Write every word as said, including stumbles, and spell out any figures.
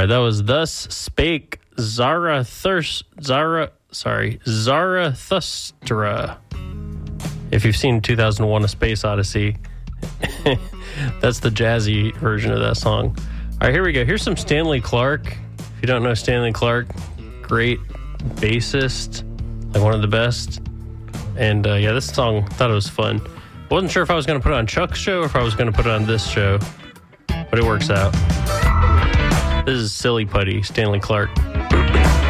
right, that was Thus Spake Zarathustra. Zara, sorry, Zarathustra. If you've seen two thousand one: A Space Odyssey, that's the jazzy version of that song. All right, here we go. Here's some Stanley Clarke. If you don't know Stanley Clarke, great bassist, like one of the best. And uh, yeah, this song, thought it was fun. Wasn't sure if I was going to put it on Chuck's show or if I was going to put it on this show, but it works out. This is Silly Putty, Stanley Clarke.